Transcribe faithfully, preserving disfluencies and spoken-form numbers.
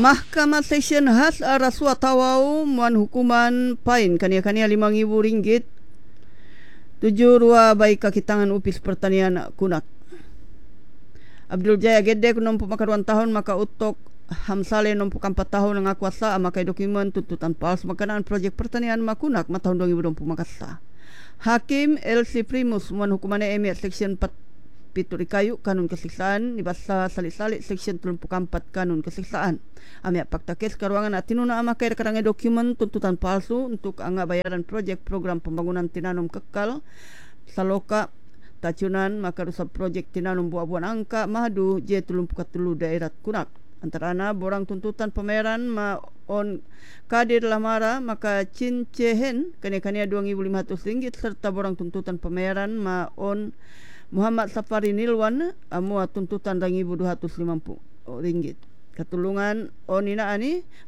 Mahkamah Session Has Araswa Tawau muan hukuman pain kania-kania lima ribu ringgit tujuh rua baik kaki tangan upis pertanian kunak. Abdul Jaya Gede nompu makaruan tahun maka utok Hamsale nompu empat tahun nga kuasa amakai dokumen tuntutan palsu makanan proyek pertanian makunak ma tahun dua ribu dua puluh makasa. Hakim L C Primus muan hukumannya emi section empat Pituri kayu kanun kesiksaan di bahasa salik-salik section tiga puluh empat kanun kesiksaan. Amia fakta kes karuangan atinuna amakai rekarangnya dokumen tuntutan palsu untuk angga bayaran proyek program pembangunan tinanum kekal saloka tacunan maka rusak proyek tinanum buah-buahan angka madu J tiga puluh tiga daerah kunak. Antarana borang tuntutan pameran ma on kadir lamara maka cincehen kania-kania dua ribu lima ratus ringgit serta borang tuntutan pameran ma on Muhammad Safari Nilwan amua tuntutan dua ribu dua ratus lima puluh ringgit. Ketulungan onina ani